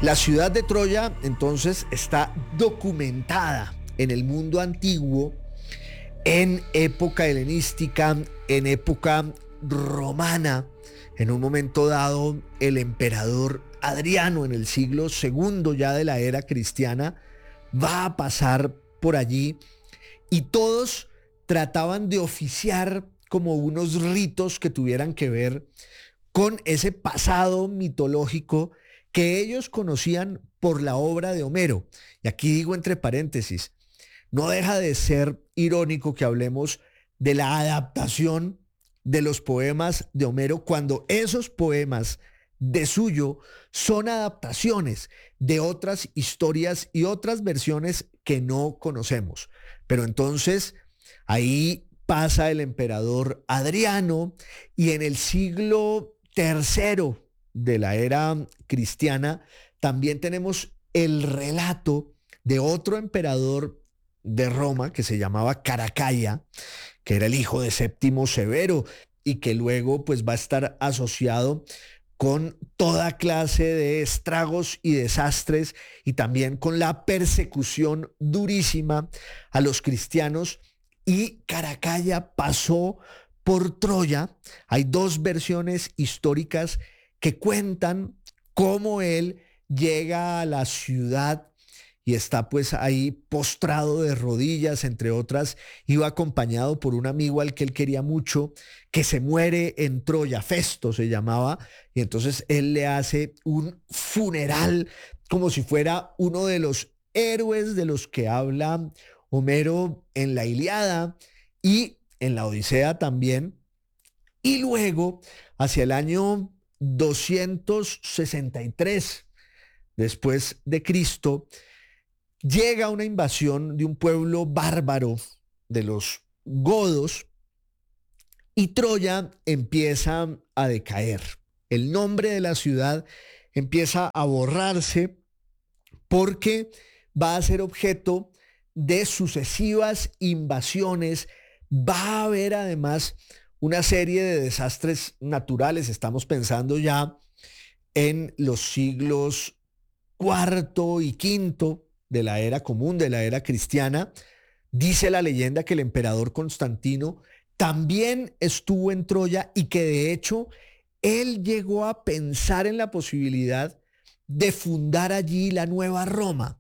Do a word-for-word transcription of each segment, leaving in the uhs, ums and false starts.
La ciudad de Troya, entonces, está documentada en el mundo antiguo, en época helenística, en época romana. En un momento dado, el emperador Adriano, en el siglo segundo ya de la era cristiana, va a pasar por allí y todos trataban de oficiar como unos ritos que tuvieran que ver con ese pasado mitológico que ellos conocían por la obra de Homero. Y aquí digo entre paréntesis, no deja de ser irónico que hablemos de la adaptación de los poemas de Homero cuando esos poemas de suyo son adaptaciones de otras historias y otras versiones que no conocemos. Pero entonces ahí pasa el emperador Adriano y en el siglo tercero de la era cristiana también tenemos el relato de otro emperador de Roma que se llamaba Caracalla, que era el hijo de Séptimo Severo y que luego pues va a estar asociado con toda clase de estragos y desastres y también con la persecución durísima a los cristianos. Y Caracalla pasó por Troya. Hay dos versiones históricas que cuentan cómo él llega a la ciudad y está pues ahí postrado de rodillas, entre otras, iba acompañado por un amigo al que él quería mucho, que se muere en Troya, Festo se llamaba, y entonces él le hace un funeral como si fuera uno de los héroes de los que habla Homero en la Ilíada y en la Odisea también. Y luego, hacia el año doscientos sesenta y tres después de Cristo, llega una invasión de un pueblo bárbaro, de los godos, y Troya empieza a decaer. El nombre de la ciudad empieza a borrarse porque va a ser objeto de sucesivas invasiones. Va a haber además una serie de desastres naturales. Estamos pensando ya en los siglos cuarto y quinto de la era común, de la era cristiana. Dice la leyenda que el emperador Constantino también estuvo en Troya y que de hecho él llegó a pensar en la posibilidad de fundar allí la nueva Roma.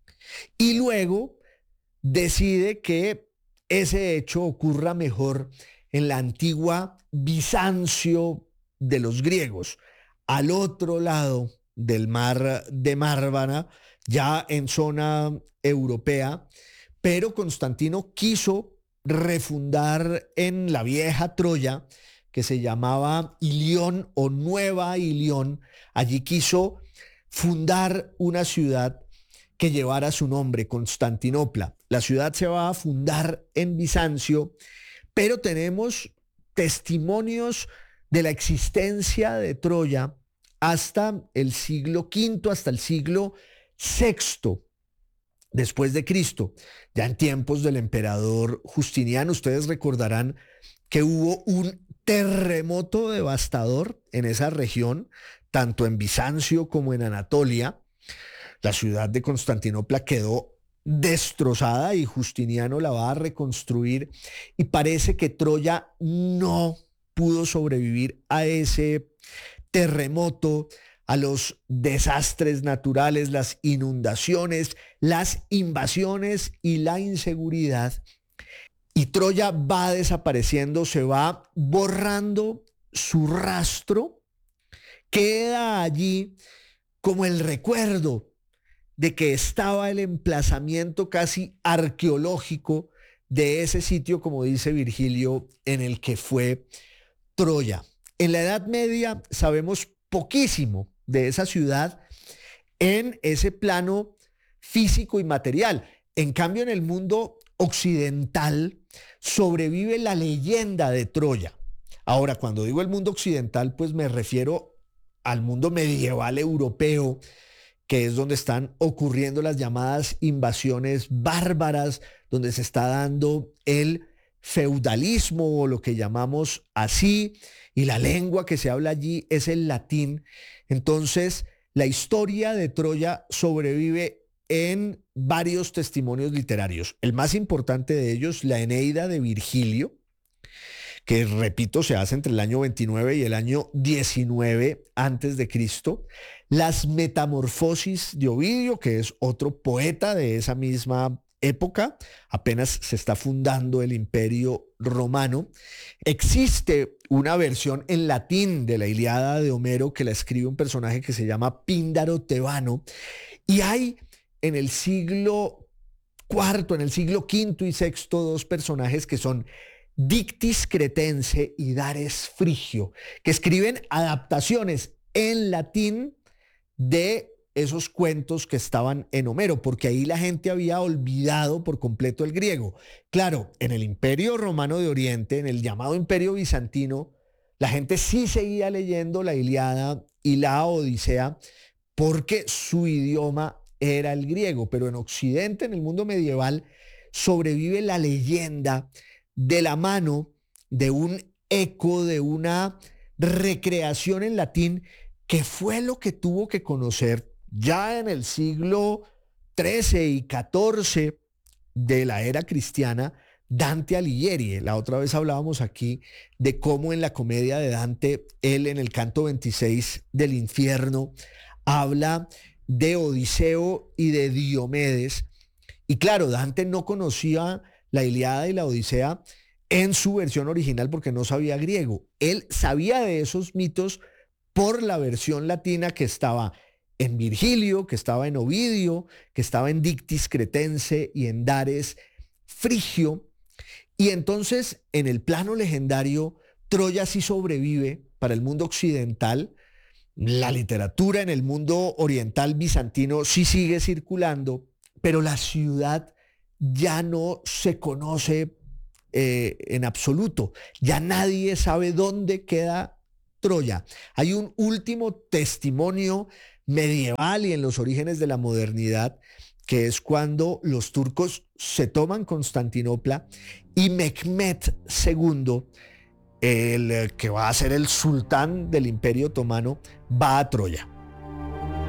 Y luego decide que ese hecho ocurra mejor en la antigua Bizancio de los griegos, al otro lado del mar de Mármara, ya en zona europea, pero Constantino quiso refundar en la vieja Troya, que se llamaba Ilión o Nueva Ilión. Allí quiso fundar una ciudad que llevara su nombre, Constantinopla. La ciudad se va a fundar en Bizancio, pero tenemos testimonios de la existencia de Troya hasta el siglo quinto, hasta el siglo sexto después de Cristo. Ya en tiempos del emperador Justiniano, ustedes recordarán que hubo un terremoto devastador en esa región, tanto en Bizancio como en Anatolia. La ciudad de Constantinopla quedó destrozada y Justiniano la va a reconstruir y parece que Troya no pudo sobrevivir a ese terremoto, a los desastres naturales, las inundaciones, las invasiones y la inseguridad. Y Troya va desapareciendo, se va borrando su rastro, queda allí como el recuerdo de que estaba el emplazamiento casi arqueológico de ese sitio, como dice Virgilio, en el que fue Troya. En la Edad Media sabemos poquísimo de esa ciudad en ese plano físico y material. En cambio, en el mundo occidental sobrevive la leyenda de Troya. Ahora, cuando digo el mundo occidental, pues me refiero al mundo medieval europeo, que es donde están ocurriendo las llamadas invasiones bárbaras, donde se está dando el feudalismo o lo que llamamos así, y la lengua que se habla allí es el latín. Entonces, la historia de Troya sobrevive en varios testimonios literarios. El más importante de ellos, la Eneida de Virgilio, que repito, se hace entre el año veintinueve y el año diecinueve antes de Cristo. Las Metamorfosis de Ovidio, que es otro poeta de esa misma época, apenas se está fundando el Imperio Romano. Existe una versión en latín de la Ilíada de Homero que la escribe un personaje que se llama Píndaro Tebano, y hay en el siglo cuarto, en el siglo quinto y sexto, dos personajes que son Dictis Cretense y Dares Frigio, que escriben adaptaciones en latín de esos cuentos que estaban en Homero, porque ahí la gente había olvidado por completo el griego. Claro, en el Imperio Romano de Oriente, en el llamado Imperio Bizantino, la gente sí seguía leyendo la Ilíada y la Odisea porque su idioma era el griego, pero en Occidente, en el mundo medieval, sobrevive la leyenda de la mano de un eco, de una recreación en latín, que fue lo que tuvo que conocer ya en el siglo trece y catorce de la era cristiana Dante Alighieri. La otra vez hablábamos aquí de cómo en la comedia de Dante, él en el canto veintiséis del infierno habla de Odiseo y de Diomedes. Y claro, Dante no conocía la Ilíada y la Odisea en su versión original porque no sabía griego. Él sabía de esos mitos por la versión latina que estaba en Virgilio, que estaba en Ovidio, que estaba en Dictis Cretense y en Dares Frigio. Y entonces, en el plano legendario, Troya sí sobrevive para el mundo occidental. La literatura en el mundo oriental bizantino sí sigue circulando, pero la ciudad ya no se conoce eh, en absoluto. Ya nadie sabe dónde queda Troya. Hay un último testimonio medieval y en los orígenes de la modernidad, que es cuando los turcos se toman Constantinopla y Mehmed segundo, el que va a ser el sultán del Imperio Otomano, va a Troya.